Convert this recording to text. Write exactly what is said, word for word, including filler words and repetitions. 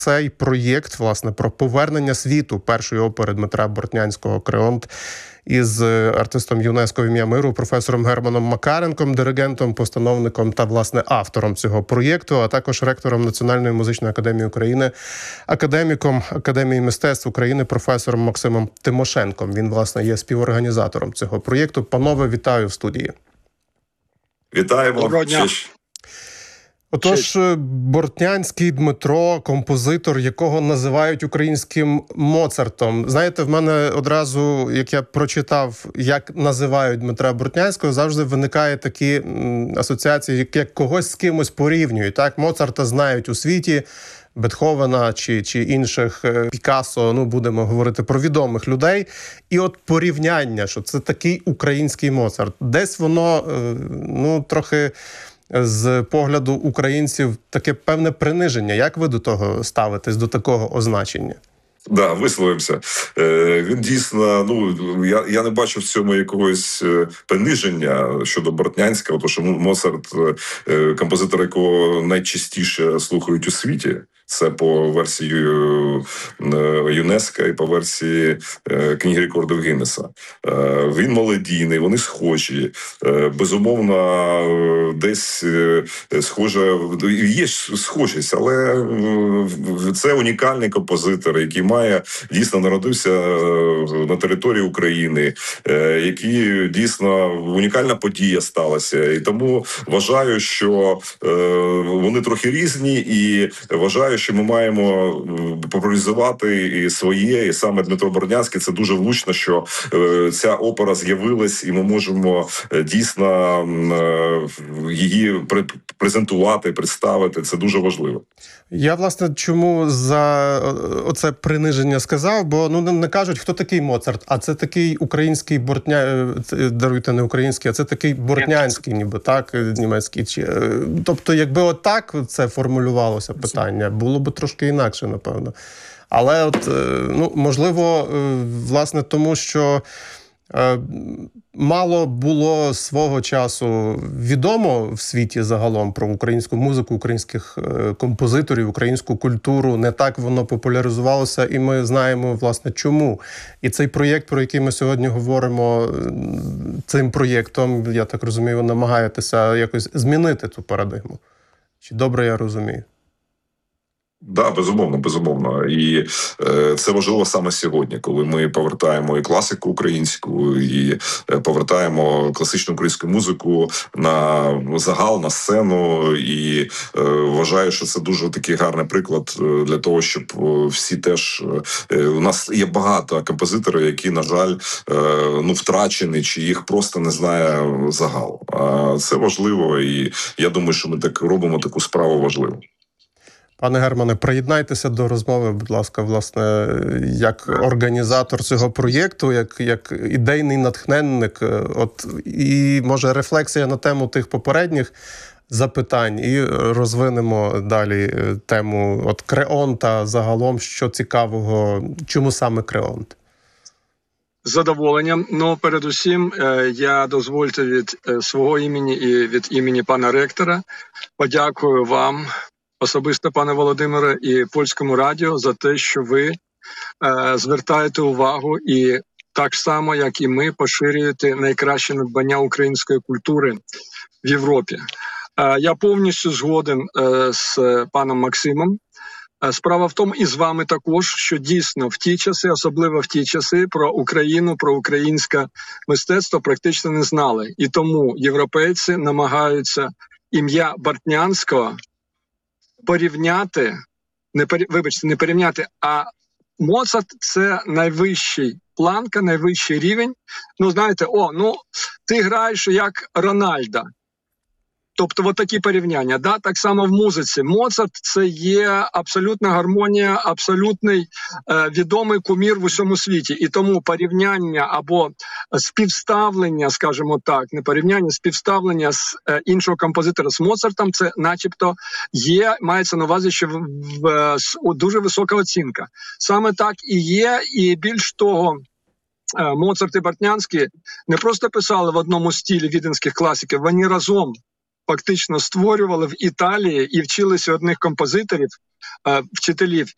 цей проєкт, власне, про повернення світу першої опери Дмитра Бортнянського «Креонт» із артистом ЮНЕСКО в ім'я миру, професором Германом Макаренком, диригентом, постановником та, власне, автором цього проєкту, а також ректором Національної музичної академії України, академіком Академії мистецтв України, професором Максимом Тимошенком. Він, власне, є співорганізатором цього проєкту. Панове, вітаю в студії. Вітаємо. Доброго дня. Отож, Бортнянський Дмитро, композитор, якого називають українським Моцартом. Знаєте, в мене одразу, як я прочитав, як називають Дмитра Бортнянського, завжди виникає такі асоціації, як, як когось з кимось порівнюють. Так, Моцарта знають у світі, Бетховена чи, чи інших, Пікассо, ну, будемо говорити про відомих людей. І от порівняння, що це такий український Моцарт. Десь воно, ну, трохи... з погляду українців таке певне приниження. Як ви до того ставитесь, до такого означення? Да, висловимося. Е, він дійсно, ну, я, я не бачу в цьому якогось приниження щодо Бортнянського, тому що Моцарт, е, композитор, якого найчастіше слухають у світі. Це по версії ЮНЕСКО і по версії Книги рекордів Гіннеса. Він молодійний, вони схожі. Безумовно, десь схоже, є схожість, але це унікальний композитор, який має, дійсно народився на території України, який дійсно унікальна подія сталася. І тому вважаю, що вони трохи різні, і вважаю, що ми маємо популяризувати і своє, і саме Дмитро Бортнянський. Це дуже влучно, що е, ця опера з'явилась, і ми можемо е, дійсно е, її презентувати, представити. Це дуже важливо. Я, власне, чому за оце приниження сказав, бо ну не кажуть, хто такий Моцарт, а це такий український Бортня... даруйте, не український, а це такий Бортнянський, ніби, так, німецький. Тобто, якби отак це формулювалося питання, було б трошки інакше, напевно. Але от, ну, можливо, власне, тому що мало було свого часу відомо в світі загалом про українську музику, українських композиторів, українську культуру. Не так воно популяризувалося, і ми знаємо, власне, чому. І цей проєкт, про який ми сьогодні говоримо, цим проєктом, я так розумію, ви намагаєтеся якось змінити цю парадигму. Чи добре я розумію? Да, безумовно, безумовно. І е, це важливо саме сьогодні, коли ми повертаємо і класику українську, і е, повертаємо класичну українську музику на загал, на сцену. І е, вважаю, що це дуже такий гарний приклад для того, щоб всі теж... Е, у нас є багато композиторів, які, на жаль, е, ну, втрачені, чи їх просто не знає загал. А це важливо, і я думаю, що ми так робимо таку справу важливу. Пане Германе, приєднайтеся до розмови, будь ласка, власне, як організатор цього проєкту, як, як ідейний натхненник, от, і, може, рефлексія на тему тих попередніх запитань, і розвинемо далі тему от Креонта загалом, що цікавого, чому саме Креонт? З задоволенням. Ну, передусім, я, дозвольте, від свого імені і від імені пана ректора подякую вам, особисто, пане Володимире, і Польському радіо за те, що ви е, звертаєте увагу і так само, як і ми, поширюєте найкраще надбання української культури в Європі. Е, я повністю згоден е, з паном Максимом. Е, справа в тому, і з вами також, що дійсно в ті часи, особливо в ті часи, про Україну, про українське мистецтво практично не знали. І тому європейці намагаються ім'я Бортнянського порівняти, не пері, вибачте, не порівняти, а Моцарт – це найвищий планка, найвищий рівень. Ну, знаєте, о, ну, ти граєш як Рональдо. Тобто, от такі порівняння. Да? Так само в музиці. Моцарт – це є абсолютна гармонія, абсолютний е, відомий кумір в усьому світі. І тому порівняння або співставлення, скажімо так, не порівняння, співставлення з е, іншого композитора з Моцартом – це начебто є, мається на увазі, що в, в, в, дуже висока оцінка. Саме так і є, і більш того, е, Моцарт і Бортнянський не просто писали в одному стилі віденських класиків, вони разом фактично створювали в Італії і вчилися одних композиторів, вчителів,